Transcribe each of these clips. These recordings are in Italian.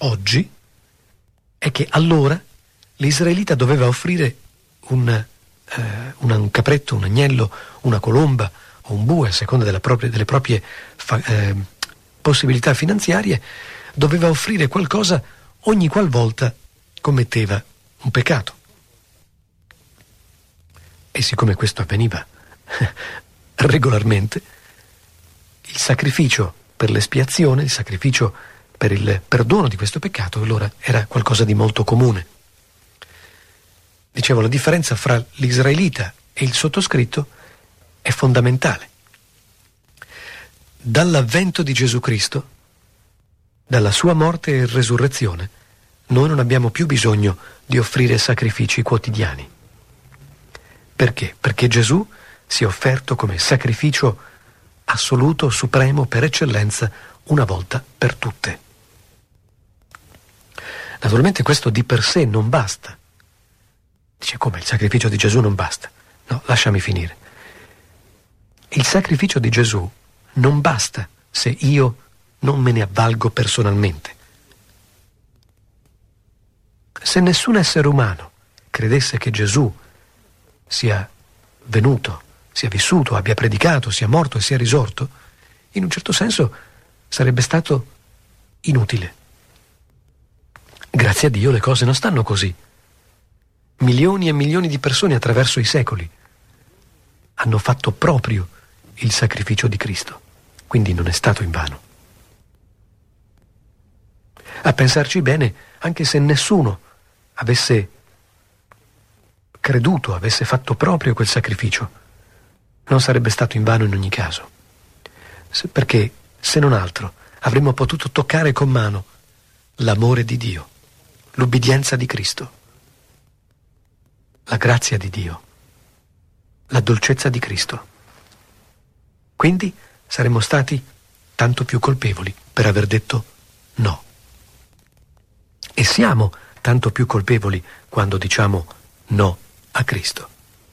oggi è che allora l'israelita doveva offrire un capretto, un agnello, una colomba o un bue, a seconda delle proprie possibilità finanziarie, doveva offrire qualcosa ogni qualvolta commetteva un peccato. E siccome questo avveniva regolarmente, il sacrificio per l'espiazione, il sacrificio per il perdono di questo peccato, allora era qualcosa di molto comune. Dicevo, la differenza fra l'israelita e il sottoscritto è fondamentale. Dall'avvento di Gesù Cristo, dalla sua morte e resurrezione, noi non abbiamo più bisogno di offrire sacrifici quotidiani. Perché? Perché Gesù si è offerto come sacrificio assoluto, supremo, per eccellenza, una volta per tutte. Naturalmente questo di per sé non basta. Dice, come il sacrificio di Gesù non basta? No, lasciami finire. Il sacrificio di Gesù non basta se io non me ne avvalgo personalmente. Se nessun essere umano credesse che Gesù sia venuto, sia vissuto, abbia predicato, sia morto e sia risorto, in un certo senso sarebbe stato inutile. Grazie a Dio le cose non stanno così. Milioni e milioni di persone attraverso i secoli hanno fatto proprio il sacrificio di Cristo, quindi non è stato invano. A pensarci bene, anche se nessuno avesse creduto, avesse fatto proprio quel sacrificio, non sarebbe stato invano in ogni caso. Perché, se non altro, avremmo potuto toccare con mano l'amore di Dio, l'ubbidienza di Cristo, la grazia di Dio, la dolcezza di Cristo. Quindi saremmo stati tanto più colpevoli per aver detto no. E siamo tanto più colpevoli quando diciamo no a Cristo.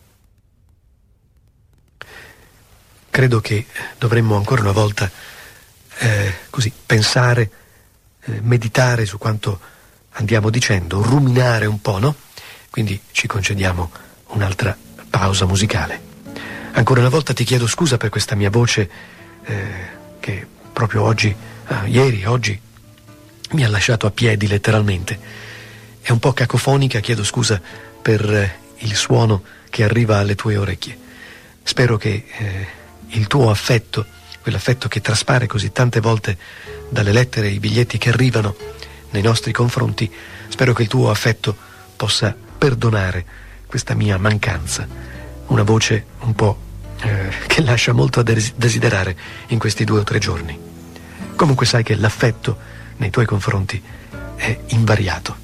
Credo che dovremmo ancora una volta così pensare, meditare su quanto andiamo dicendo, ruminare un po', no? Quindi ci concediamo un'altra pausa musicale. Ancora una volta ti chiedo scusa per questa mia voce che proprio oggi, oggi mi ha lasciato a piedi letteralmente. È un po' cacofonica, chiedo scusa per il suono che arriva alle tue orecchie. Spero che il tuo affetto, quell'affetto che traspare così tante volte dalle lettere e i biglietti che arrivano nei nostri confronti, spero che il tuo affetto possa perdonare questa mia mancanza, una voce un po' che lascia molto a desiderare in questi 2 o 3 giorni. Comunque sai che l'affetto nei tuoi confronti è invariato.